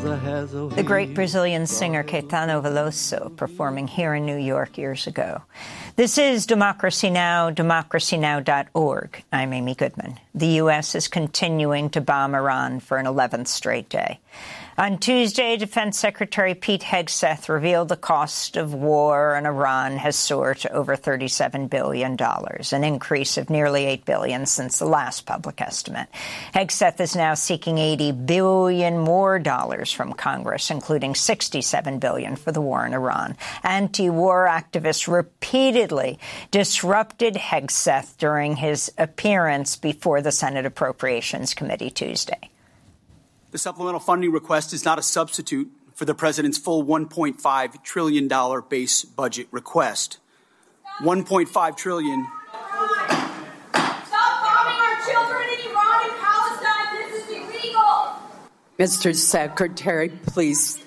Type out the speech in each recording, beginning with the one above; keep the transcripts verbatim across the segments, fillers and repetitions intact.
The great Brazilian singer Caetano Veloso performing here in New York years ago. This is Democracy Now!, democracy now dot org. I'm Amy Goodman. The U S is continuing to bomb Iran for an eleventh straight day. On Tuesday, Defense Secretary Pete Hegseth revealed the cost of war in Iran has soared to over thirty-seven billion dollars, an increase of nearly eight billion dollars since the last public estimate. Hegseth is now seeking eighty billion dollars more dollars from Congress, including sixty-seven billion dollars for the war in Iran. Anti-war activists repeatedly disrupted Hegseth during his appearance before the Senate Appropriations Committee Tuesday. The supplemental funding request is not a substitute for the president's full one point five trillion dollars base budget request. one point five trillion dollars. Stop bombing our children in Iran and Palestine. This is illegal. Mister Secretary, please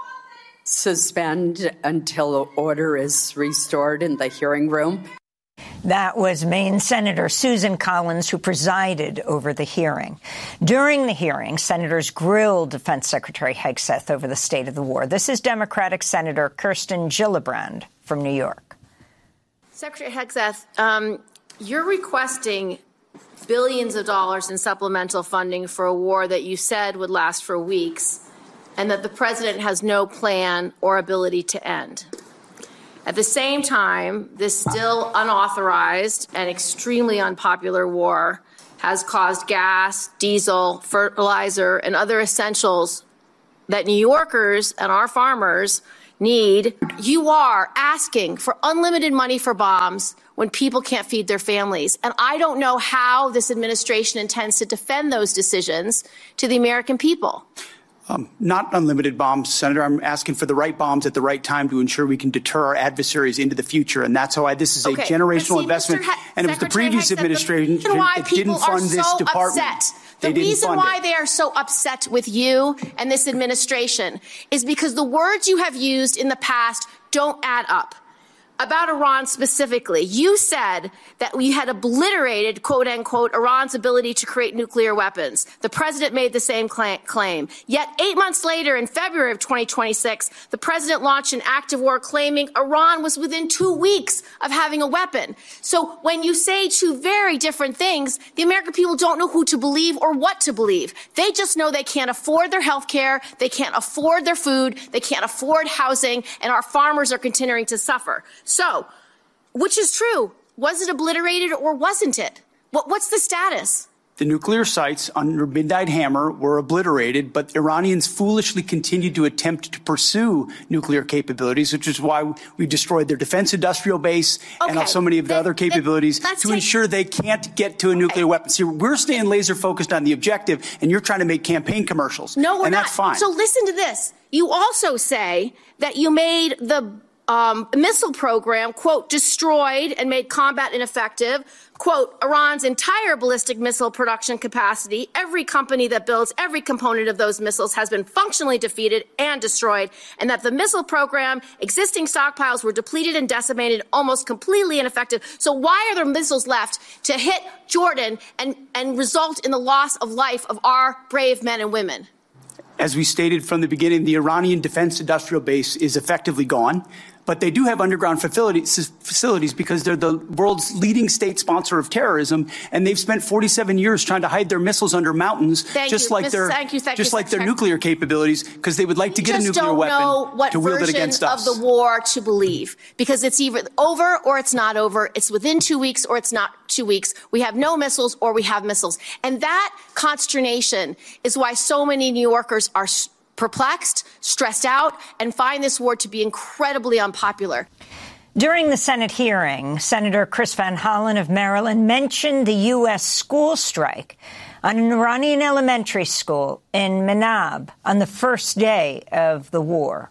suspend until order is restored in the hearing room. That was Maine Senator Susan Collins, who presided over the hearing. During the hearing, senators grilled Defense Secretary Hegseth over the state of the war. This is Democratic Senator Kirsten Gillibrand from New York. Secretary Hegseth, um, you're requesting billions of dollars in supplemental funding for a war that you said would last for weeks and that the president has no plan or ability to end. At the same time, this still unauthorized and extremely unpopular war has caused gas, diesel, fertilizer, and other essentials that New Yorkers and our farmers need. You are asking for unlimited money for bombs when people can't feed their families. And I don't know how this administration intends to defend those decisions to the American people. Um, not unlimited bombs, Senator. I'm asking for the right bombs at the right time to ensure we can deter our adversaries into the future. And that's why this is okay. a generational see, investment. Ha- and it was the previous Hegseth, administration the why that didn't fund so this department. Upset. They the didn't reason fund why it. they are so upset with you and this administration is because the words you have used in the past don't add up. About Iran specifically, you said that we had obliterated, quote unquote, Iran's ability to create nuclear weapons. The president made the same claim. Yet eight months later, in February of twenty twenty-six, the president launched an active war claiming Iran was within two weeks of having a weapon. So when you say two very different things, the American people don't know who to believe or what to believe. They just know they can't afford their health care, they can't afford their food, they can't afford housing, and our farmers are continuing to suffer. So, which is true? Was it obliterated or wasn't it? What, what's the status? The nuclear sites under Midnight Hammer were obliterated, but Iranians foolishly continued to attempt to pursue nuclear capabilities, which is why we destroyed their defense industrial base okay. and so many of the then, other capabilities to take... ensure they can't get to a nuclear okay. weapon. See, we're staying laser focused on the objective, and you're trying to make campaign commercials. No, we're and not. That's fine. So listen to this. You also say that you made the Um, missile program, quote, destroyed and made combat ineffective, quote, Iran's entire ballistic missile production capacity. Every company that builds every component of those missiles has been functionally defeated and destroyed, and that the missile program, existing stockpiles were depleted and decimated, almost completely ineffective. So why are there missiles left to hit Jordan and, and result in the loss of life of our brave men and women? As we stated from the beginning, the Iranian defense industrial base is effectively gone. But they do have underground facilities, facilities because they're the world's leading state sponsor of terrorism, and they've spent forty-seven years trying to hide their missiles under mountains, thank just you. like Miz their thank you, thank just you, like their Secretary. nuclear capabilities, because they would like to get a nuclear weapon to wield it against us. Of the war to believe, because it's either over or it's not over. It's within two weeks or it's not two weeks. We have no missiles or we have missiles, and that consternation is why so many New Yorkers are perplexed, stressed out, and find this war to be incredibly unpopular. During the Senate hearing, Senator Chris Van Hollen of Maryland mentioned the U S school strike on an Iranian elementary school in Menab on the first day of the war.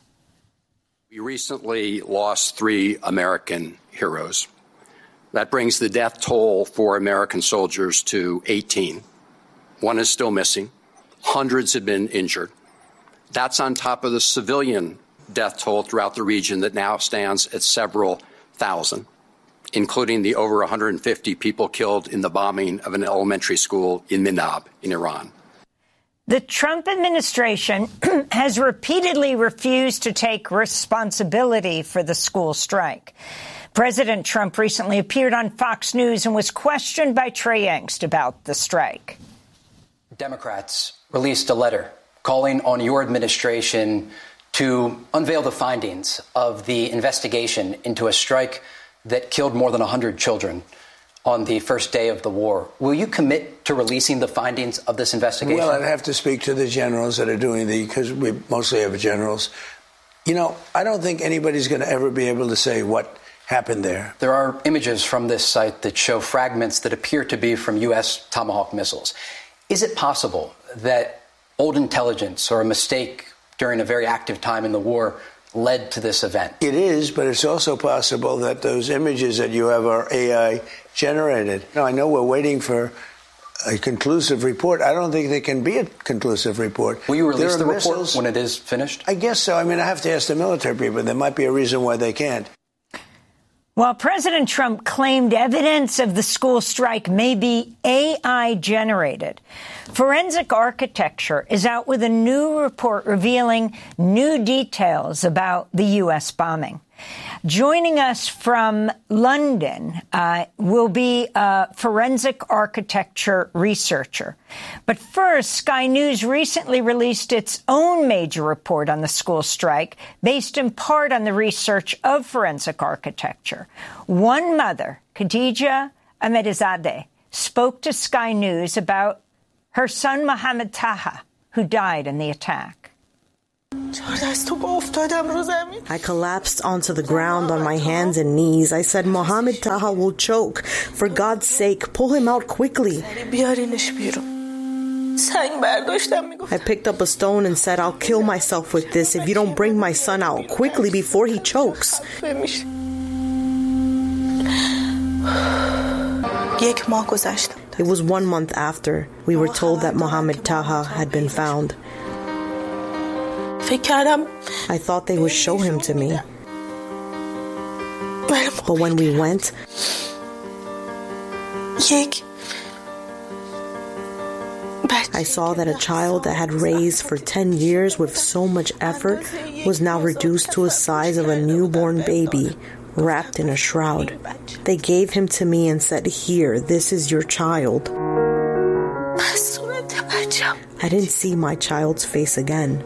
We recently lost three American heroes. That brings the death toll for American soldiers to eighteen. One is still missing. Hundreds have been injured. That's on top of the civilian death toll throughout the region that now stands at several thousand, including the over one hundred fifty people killed in the bombing of an elementary school in Menab in Iran. The Trump administration has repeatedly refused to take responsibility for the school strike. President Trump recently appeared on Fox News and was questioned by Trey Yingst about the strike. Democrats released a letter calling on your administration to unveil the findings of the investigation into a strike that killed more than one hundred children on the first day of the war. Will you commit to releasing the findings of this investigation? Well, I'd have to speak to the generals that are doing the, because we mostly have generals. You know, I don't think anybody's going to ever be able to say what happened there. There are images from this site that show fragments that appear to be from U S Tomahawk missiles. Is it possible that old intelligence or a mistake during a very active time in the war led to this event? It is, but it's also possible that those images that you have are A I generated. Now, I know we're waiting for a conclusive report. I don't think there can be a conclusive report. Will you release the report missiles. when it is finished? I guess so. I mean, I have to ask the military people. There might be a reason why they can't. While President Trump claimed evidence of the school strike may be A I generated, Forensic Architecture is out with a new report revealing new details about the U S bombing. Joining us from London uh, will be a forensic architecture researcher. But first, Sky News recently released its own major report on the school strike, based in part on the research of forensic architecture. One mother, Khadija Ahmedzadeh, spoke to Sky News about her son Mohammed Taha, who died in the attack. I collapsed onto the ground on my hands and knees. I said, Mohammed Taha will choke. For God's sake, pull him out quickly. I picked up a stone and said, I'll kill myself with this if you don't bring my son out quickly before he chokes. It was one month after we were told that Mohammed Taha had been found. I thought they would show him to me. But when we went, I saw that a child that had raised for ten years with so much effort was now reduced to the size of a newborn baby, wrapped in a shroud. They gave him to me and said, here, this is your child. I didn't see my child's face again.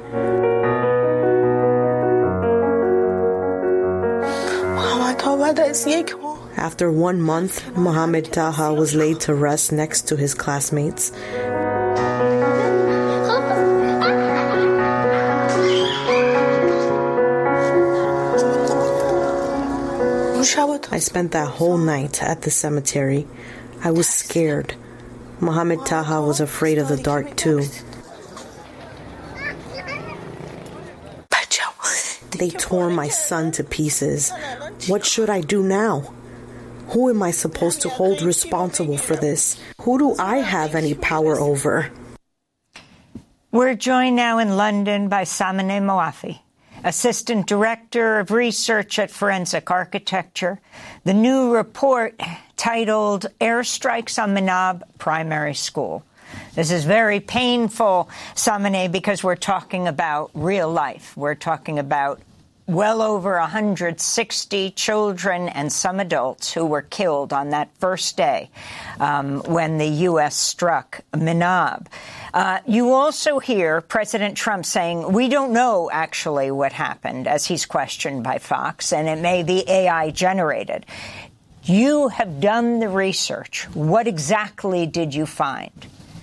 After one month, Mohammed Taha was laid to rest next to his classmates. I spent that whole night at the cemetery. I was scared. Mohammed Taha was afraid of the dark too. They tore my son to pieces. What should I do now? Who am I supposed to hold responsible for this? Who do I have any power over? We're joined now in London by Samineh Moafi, Assistant Director of Research at Forensic Architecture. The new report titled Airstrikes on Menab Primary School. This is very painful, Samineh, because we're talking about real life. We're talking about well over one hundred sixty children and some adults who were killed on that first day um, when the U S struck Menab. Uh, you also hear President Trump saying, we don't know actually what happened, as he's questioned by Fox, and it may be A I generated. You have done the research. What exactly did you find?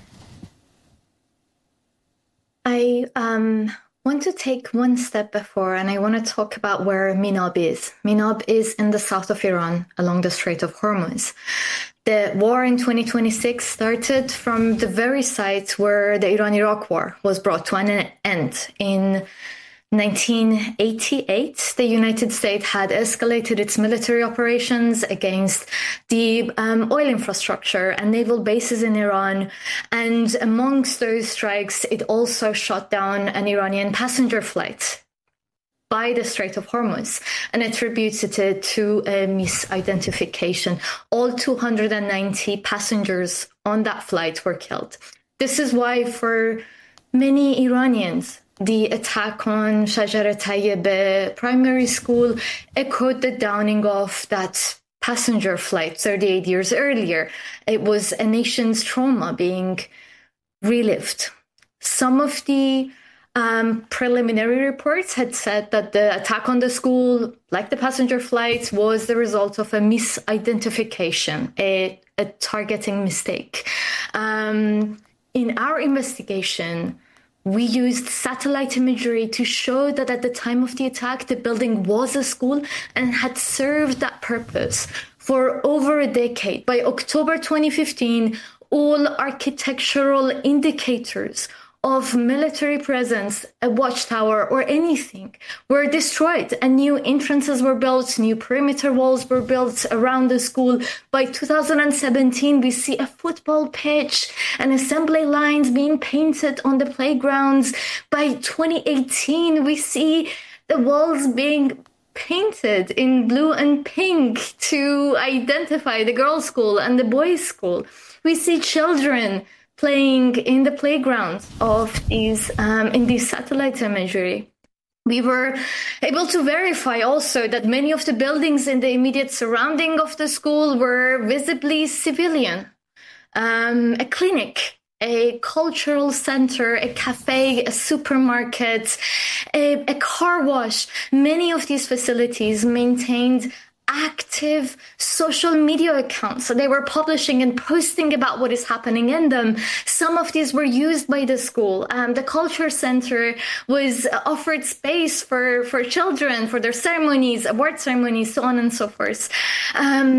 I um, want to take one step before, and I want to talk about where Menab is. Menab is in the south of Iran, along the Strait of Hormuz. The war in twenty twenty-six started from the very site where the Iran-Iraq war was brought to an end. In nineteen eighty-eight, the United States had escalated its military operations against the um, oil infrastructure and naval bases in Iran. And amongst those strikes, it also shot down an Iranian passenger flight by the Strait of Hormuz and attributes it to a misidentification. All two hundred ninety passengers on that flight were killed. This is why for many Iranians. The attack on Shajar Tayyib primary school echoed the downing of that passenger flight thirty-eight years earlier. It was a nation's trauma being relived. Some of the um, preliminary reports had said that the attack on the school, like the passenger flights, was the result of a misidentification, a, a targeting mistake. Um, in our investigation, we used satellite imagery to show that at the time of the attack, the building was a school and had served that purpose for over a decade. By October twenty fifteen, all architectural indicators of military presence, a watchtower or anything, were destroyed, and new entrances were built, new perimeter walls were built around the school. By two thousand seventeen, we see a football pitch and assembly lines being painted on the playgrounds. By twenty eighteen, we see the walls being painted in blue and pink to identify the girls' school and the boys' school. We see children playing in the playgrounds of these, um, in these satellite imagery. We were able to verify also that many of the buildings in the immediate surrounding of the school were visibly civilian. Um, a clinic, a cultural center, a cafe, a supermarket, a, a car wash. Many of these facilities maintained active social media accounts. So they were publishing and posting about what is happening in them. Some of these were used by the school. Um, the culture center was offered space for, for children, for their ceremonies, award ceremonies, so on and so forth. Um,